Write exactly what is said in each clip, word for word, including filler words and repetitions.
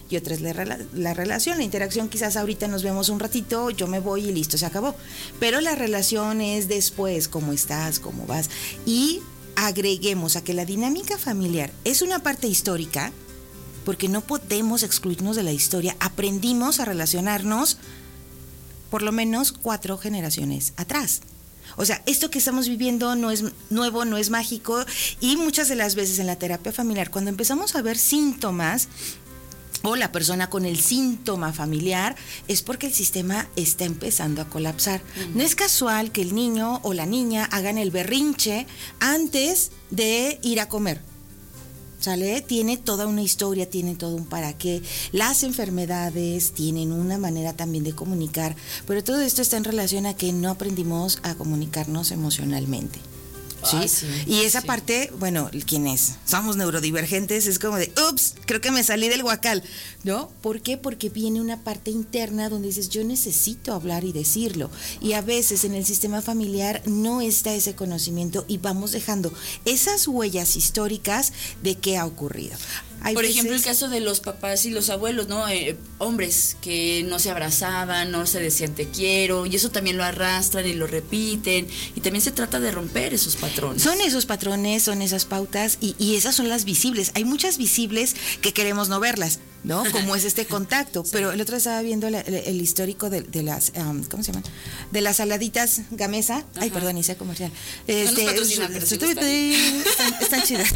y otra es la, la relación, la interacción. Quizás ahorita nos vemos un ratito, yo me voy y listo, se acabó. Pero la relación es después, cómo estás, cómo vas. Y agreguemos a que la dinámica familiar es una parte histórica, porque no podemos excluirnos de la historia. Aprendimos a relacionarnos por lo menos cuatro generaciones atrás. O sea, esto que estamos viviendo no es nuevo, no es mágico, y muchas de las veces en la terapia familiar, cuando empezamos a ver síntomas o la persona con el síntoma familiar, es porque el sistema está empezando a colapsar. Uh-huh. No es casual que el niño o la niña hagan el berrinche antes de ir a comer. ¿Sale? Tiene toda una historia, tiene todo un para qué. Las enfermedades tienen una manera también de comunicar, pero todo esto está en relación a que no aprendimos a comunicarnos emocionalmente. ¿Sí? Ah, sí, y esa sí. parte, bueno, quienes somos neurodivergentes es como de, ups, creo que me salí del huacal, ¿no? ¿Por qué? Porque viene una parte interna donde dices, yo necesito hablar y decirlo, y a veces en el sistema familiar no está ese conocimiento y vamos dejando esas huellas históricas de qué ha ocurrido. Hay Por veces... ejemplo, el caso de los papás y los abuelos, ¿no? Eh, hombres que no se abrazaban, no se decían te quiero, y eso también lo arrastran y lo repiten, y también se trata de romper esos patrones. Son esos patrones, son esas pautas, y, y esas son las visibles. Hay muchas visibles que queremos no verlas, ¿no? Como es este contacto. Sí. Pero el otro estaba viendo la, el, el histórico de, de las, um, ¿cómo se llaman? De las saladitas Gamesa. Ajá. Ay, perdón, hice comercial. Este, no patrocinan, pero sí gustan. Están, están chidas.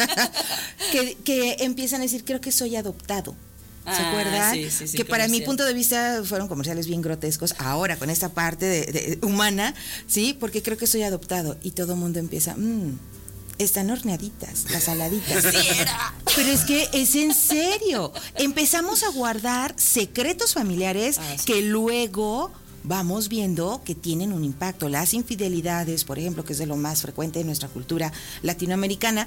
que, que empiezan a decir, creo que soy adoptado. ¿Se ah, acuerdan? Sí, sí, sí, que para mi punto de vista fueron comerciales bien grotescos. Ahora, con esta parte de, de, humana, ¿sí? Porque creo que soy adoptado. Y todo el mundo empieza, mmm, están horneaditas, las saladitas. Pero es que es en serio. Empezamos a guardar secretos familiares ah, sí. que luego vamos viendo que tienen un impacto. Las infidelidades, por ejemplo, que es de lo más frecuente en nuestra cultura latinoamericana,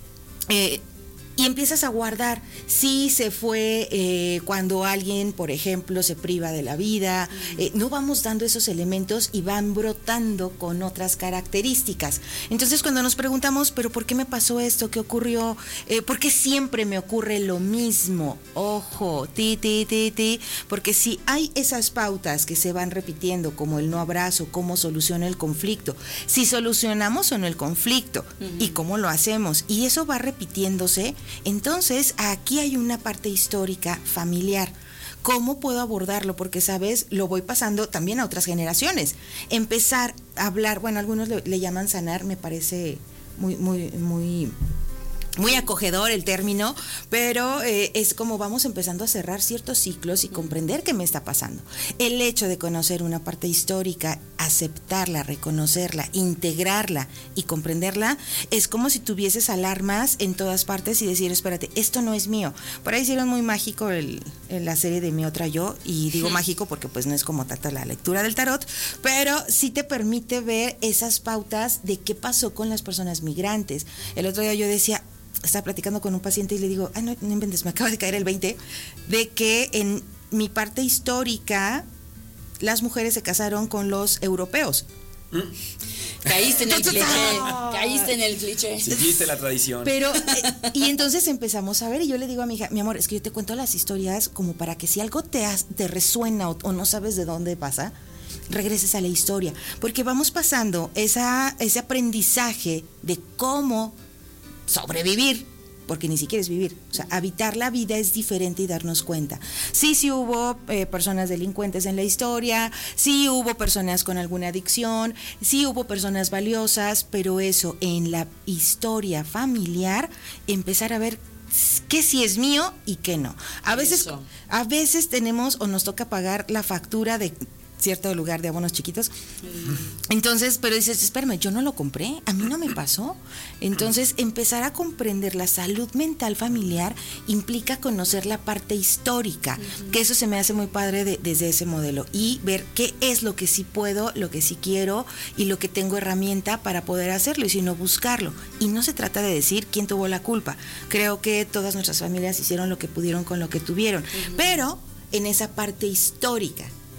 eh, y empiezas a guardar, sí se fue eh, cuando alguien, por ejemplo, se priva de la vida, eh, no vamos dando esos elementos y van brotando con otras características. Entonces cuando nos preguntamos, pero ¿por qué me pasó esto? ¿Qué ocurrió? Eh, ¿Por qué siempre me ocurre lo mismo? Ojo, ti, ti, ti, ti, porque si hay esas pautas que se van repitiendo, como el no abrazo, cómo soluciona el conflicto, si solucionamos o no el conflicto, uh-huh. y cómo lo hacemos, y eso va repitiéndose. Entonces, aquí hay una parte histórica familiar. ¿Cómo puedo abordarlo? Porque, ¿sabes? Lo voy pasando también a otras generaciones. Empezar a hablar, bueno, algunos le, le llaman sanar, me parece muy, muy, muy... muy acogedor el término, pero eh, es como vamos empezando a cerrar ciertos ciclos y comprender qué me está pasando. El hecho de conocer una parte histórica, aceptarla, reconocerla, integrarla y comprenderla, es como si tuvieses alarmas en todas partes y decir, espérate, esto no es mío. Por ahí hicieron muy mágico el, el, la serie de Mi Otra Yo, y digo sí. mágico porque pues no es como tanto la lectura del tarot, pero sí te permite ver esas pautas de qué pasó con las personas migrantes. El otro día yo decía, estaba platicando con un paciente y le digo, ay, no, no inventes, me acaba de caer el veinte, de que en mi parte histórica las mujeres se casaron con los europeos. ¿Mm? Caíste en el cliché, caíste en el cliché. Seguiste la tradición. Pero, eh, y entonces empezamos a ver, y yo le digo a mi hija, mi amor, es que yo te cuento las historias como para que si algo te, has, te resuena o, o no sabes de dónde pasa, regreses a la historia, porque vamos pasando esa, ese aprendizaje de cómo sobrevivir, porque ni siquiera es vivir, o sea, habitar la vida es diferente y darnos cuenta. Sí, sí hubo eh, personas delincuentes en la historia, sí hubo personas con alguna adicción, sí hubo personas valiosas, pero eso en la historia familiar, empezar a ver qué sí es mío y qué no. A veces, eso. a veces tenemos o nos toca pagar la factura de cierto lugar de abonos chiquitos. Entonces, pero dices, espérame, yo no lo compré, a mí no me pasó. Entonces, empezar a comprender la salud mental familiar implica conocer la parte histórica, uh-huh. que eso se me hace muy padre de, desde ese modelo, y ver qué es lo que sí puedo, lo que sí quiero y lo que tengo herramienta para poder hacerlo, y si no, buscarlo. Y no se trata de decir quién tuvo la culpa. Creo que todas nuestras familias hicieron lo que pudieron con lo que tuvieron, uh-huh. pero en esa parte histórica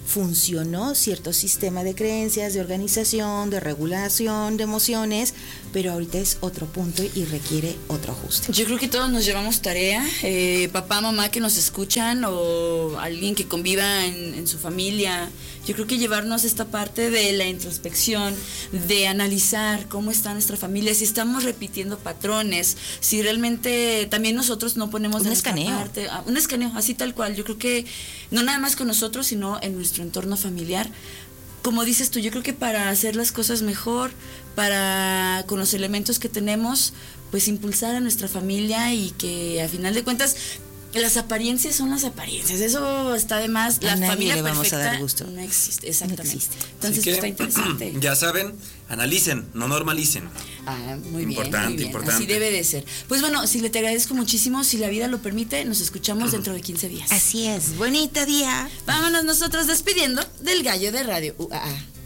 funcionó cierto sistema de creencias, de organización, de regulación, de emociones, pero ahorita es otro punto y requiere otro ajuste. Yo creo que todos nos llevamos tarea, eh, papá, mamá que nos escuchan o alguien que conviva en, en su familia. Yo creo que llevarnos esta parte de la introspección, de analizar cómo está nuestra familia, si estamos repitiendo patrones, si realmente también nosotros no ponemos un de escaneo. Parte, un escaneo, así tal cual. Yo creo que no nada más con nosotros, sino en nuestro entorno familiar. Como dices tú, yo creo que para hacer las cosas mejor, para con los elementos que tenemos, pues impulsar a nuestra familia y que a final de cuentas las apariencias son las apariencias, eso está de más. La a nadie familia le vamos perfecta a dar gusto. No existe, exactamente. No existe. Entonces que, está interesante. Ya saben, analicen, no normalicen. Ah, muy bien, Importante, muy bien. importante. Así debe de ser. Pues bueno, si le te agradezco muchísimo, si la vida lo permite, nos escuchamos dentro de quince días. Así es, bonito día. Vámonos nosotros despidiendo del gallo de Radio U A A.